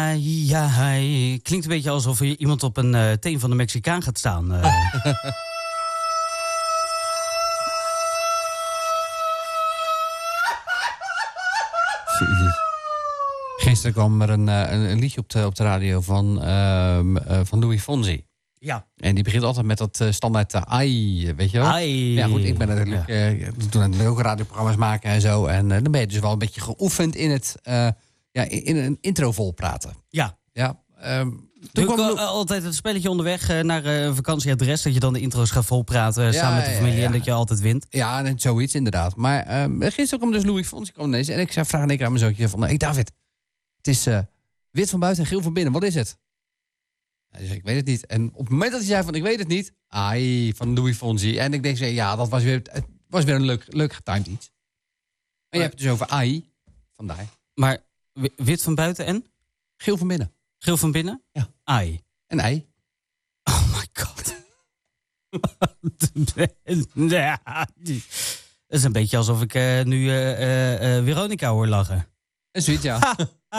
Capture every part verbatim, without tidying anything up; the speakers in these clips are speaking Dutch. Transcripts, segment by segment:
ja, hij klinkt een beetje alsof er iemand op een uh, teen van de Mexicaan gaat staan. Uh. Gisteren kwam er een, een, een liedje op de, op de radio van, uh, uh, van Louis Fonsi. Ja. En die begint altijd met dat uh, standaard uh, ai, weet je wel? Ai. Ja, goed, ik ben natuurlijk ja. uh, toen ook radioprogramma's maken en zo. En uh, dan ben je dus wel een beetje geoefend in het uh, ja, in, in een intro vol praten. Ja. Ja. Um, Doe ik al, altijd het spelletje onderweg uh, naar uh, een vakantieadres, dat je dan de intro's gaat volpraten uh, ja, samen met de familie ja, ja. en dat je altijd wint. Ja, en zoiets inderdaad. Maar um, gisteren kwam dus Louis Fonsi kwam ineens en ik zei, vraag een keer aan mijn zoontje van, hé hey David, het is uh, wit van buiten en geel van binnen, wat is het? Hij zei, ik weet het niet. En op het moment dat hij zei van, ik weet het niet, ai, van Louis Fonsi. En ik denk, ja, dat was weer, het was weer een leuk, leuk getimed iets. En je hebt het dus over ai, vandaar. Maar wit van buiten en? Geel van binnen. Geel van binnen? Ja. Ai. En ei. Oh my god. Het is een beetje alsof ik uh, nu uh, uh, uh, Veronica hoor lachen. En zoiets, ja.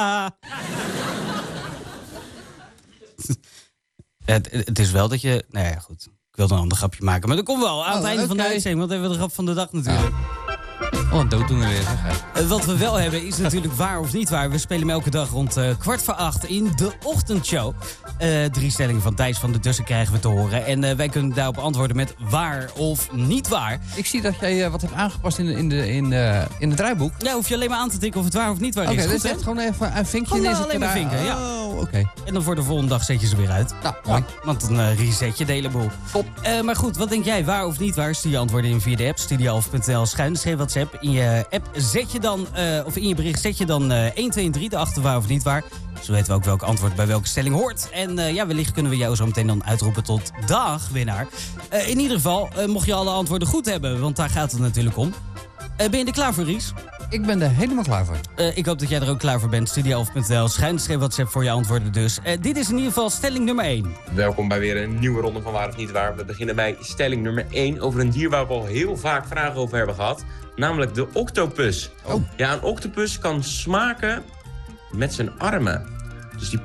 het, het is wel dat je... Nou ja, goed. Ik wilde een ander grapje maken. Maar dat komt wel aan het oh, einde okay. van de uitzending. Want even de grap van de dag natuurlijk. Ja. Oh, een dooddoener weer, zeg. Uh, wat we wel hebben is natuurlijk waar of niet waar. We spelen hem elke dag rond uh, kwart voor acht in de ochtendshow. Uh, drie stellingen van Thijs van de Dussen krijgen we te horen. En uh, wij kunnen daarop antwoorden met waar of niet waar. Ik zie dat jij uh, wat hebt aangepast in, de, in, de, in, de, in het draaiboek. Ja, hoef je alleen maar aan te tikken of het waar of niet waar okay, is. Oké, dus echt gewoon even een vinkje in. Gewoon alleen maar vinken, ja. Oh, oké. Okay. En dan voor de volgende dag zet je ze weer uit. Nou, mooi. Ja, want dan uh, reset je de hele boel. Top. Uh, maar goed, wat denk jij, waar of niet waar? Stuur je antwoorden in via de app, studioalf punt n l schuin schreef WhatsApp. In je app zet je dan, uh, of in je bericht zet je dan uh, één, twee en drie erachter waar of niet waar. Zo weten we ook welk antwoord bij welke stelling hoort. En uh, ja, wellicht kunnen we jou zo meteen dan uitroepen tot dagwinnaar. Uh, in ieder geval, uh, mocht je alle antwoorden goed hebben, want daar gaat het natuurlijk om. Uh, ben je er klaar voor, Ries? Ik ben er helemaal klaar voor. Uh, ik hoop dat jij er ook klaar voor bent. studioalf punt n l schuin schreef WhatsApp voor je antwoorden dus. Uh, dit is in ieder geval stelling nummer één. Welkom bij weer een nieuwe ronde van Waar of Niet Waar. We beginnen bij stelling nummer één over een dier waar we al heel vaak vragen over hebben gehad. Namelijk de octopus. Oh. Ja, een octopus kan smaken met zijn armen. Dus die